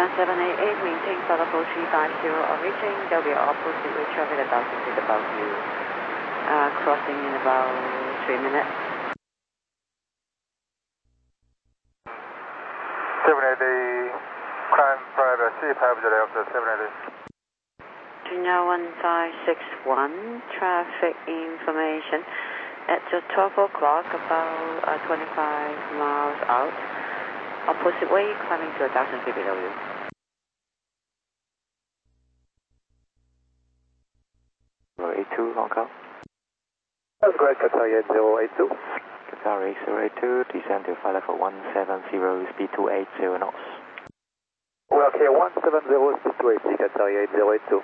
788, maintain flight level 350, reaching, there'll be opposite with traffic at 1,000 feet above you. Crossing in about 3 minutes. 788, climb private C, passenger after 788. Now 1561, traffic information at 12 o'clock, about 25 miles out. Opposite way, climbing to 1,000 feet below you. .82 Hong Kong. That's great, Qatar 8082. Qatar 8082, descend to flight level 170, speed 280 knots. Well, okay, 170, speed 280, Qatar 8082.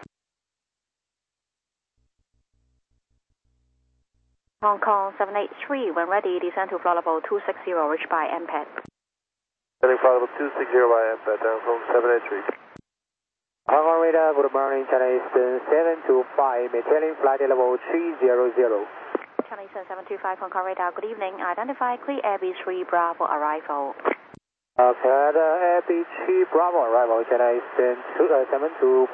Hong Kong 783, when ready, descend to flight level 260, reach by MPAD. Heading flight level 260 by MPAD, down from 783. Hong Kong radar, good morning, China Eastern 725, maintaining flight level 300. China Eastern 725, Hong Kong radar, good evening. Identify clear Airbus 3 Bravo arrival. Cleared Airbus 3 Bravo arrival, China Eastern 725.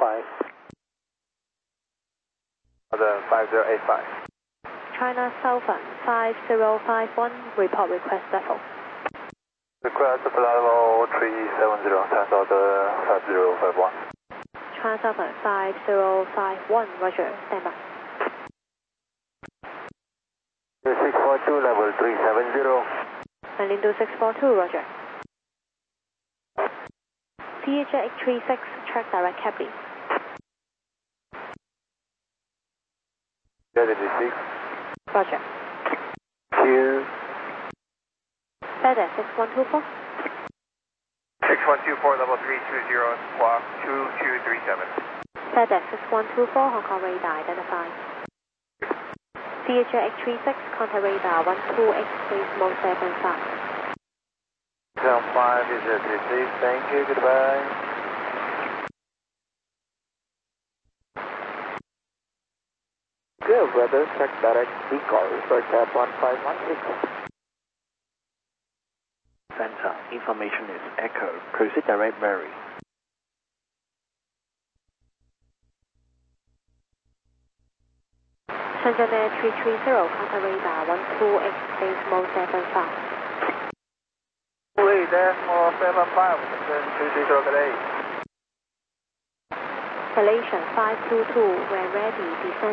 5085. China Southern 5051, report request level. Request flight level 370, transfer the 5051. China Southern 5051, roger, stand by. 642, level 370. Landing to 642, roger. CHX 36, track direct cab please. 36. Roger. Q. FedEx 6124. 6124, level 320, squawk 2237. FedEx 6124, Hong Kong radar identified. CHX 36, contact radar 128, decimal 75. 5 is 36, thank you, goodbye. Good weather, check direct decoy for cab 1516. Center, information is Echo. Proceed direct Mary. Shenzhen Air 330, contact radar 128, decimal 75. Wait, decimal 75, then 230, good day. Malaysia 522, when ready, descend